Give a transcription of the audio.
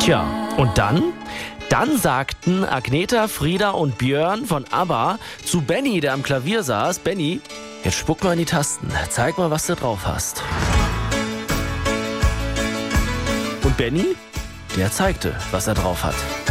Tja, und dann? Dann sagten Agneta, Frieda und Björn von ABBA zu Benny, der am Klavier saß: Benny, jetzt spuck mal in die Tasten, zeig mal, was du drauf hast. Und Benny, der zeigte, was er drauf hat.